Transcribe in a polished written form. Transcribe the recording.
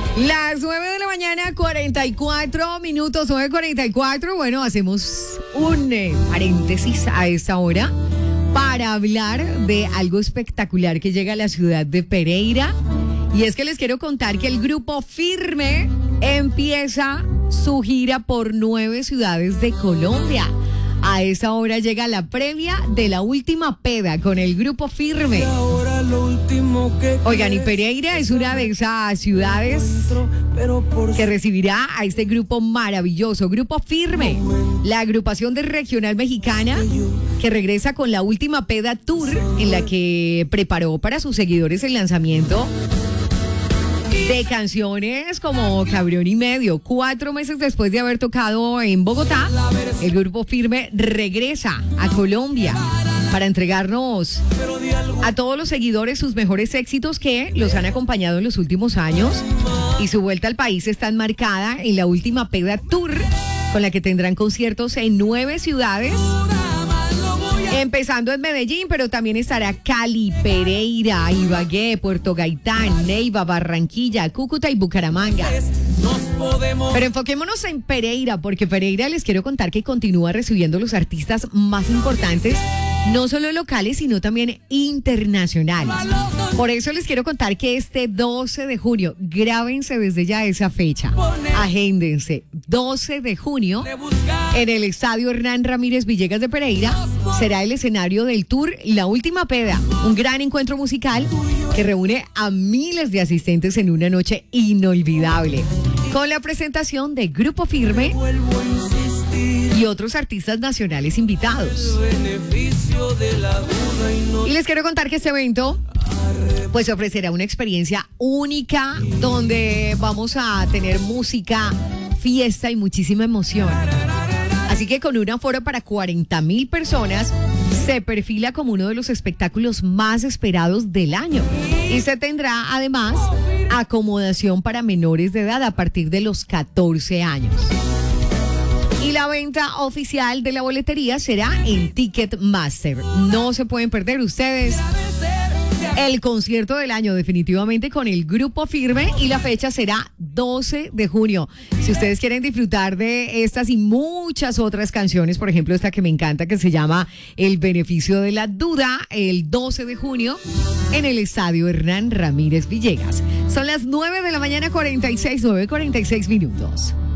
Las 9 de la mañana, 44 minutos, 9:44. Bueno, hacemos un paréntesis a esta hora para hablar de algo espectacular que llega a la ciudad de Pereira. Y es que les quiero contar que el grupo Firme empieza su gira por 9 ciudades de Colombia. A esa hora llega la previa de La Última Peda con el grupo Firme. Oigan, y Pereira es una de esas ciudades que recibirá a este grupo maravilloso, Grupo Firme, la agrupación de regional mexicana que regresa con La Última Peda Tour, en la que preparó para sus seguidores el lanzamiento de canciones como Cabrón y Medio. 4 meses después de haber tocado en Bogotá, el grupo Firme regresa a Colombia para entregarnos a todos los seguidores sus mejores éxitos que los han acompañado en los últimos años. Y su vuelta al país está enmarcada en La Última Peda Tour, con la que tendrán conciertos en 9 ciudades. Empezando en Medellín, pero también estará Cali, Pereira, Ibagué, Puerto Gaitán, Neiva, Barranquilla, Cúcuta y Bucaramanga. Pero enfoquémonos en Pereira, porque Pereira les quiero contar que continúa recibiendo los artistas más importantes, no solo locales, sino también internacionales. Por eso les quiero contar que este 12 de junio, grábense desde ya esa fecha, agéndense, 12 de junio, en el Estadio Hernán Ramírez Villegas de Pereira, será el escenario del tour La Última Peda, un gran encuentro musical que reúne a miles de asistentes en una noche inolvidable, con la presentación de Grupo Firme y otros artistas nacionales invitados. Y les quiero contar que este evento pues ofrecerá una experiencia única donde vamos a tener música, fiesta y muchísima emoción. Así que con un aforo para 40,000 personas se perfila como uno de los espectáculos más esperados del año. Y se tendrá además acomodación para menores de edad a partir de los 14 años. Y la venta oficial de la boletería será en Ticketmaster. No se pueden perder ustedes el concierto del año, definitivamente, con el Grupo Firme, y la fecha será 12 de junio. Si ustedes quieren disfrutar de estas y muchas otras canciones, por ejemplo, esta que me encanta, que se llama El Beneficio de la Duda, el 12 de junio, en el Estadio Hernán Ramírez Villegas. Son las 9 de la mañana, 9:46 minutos.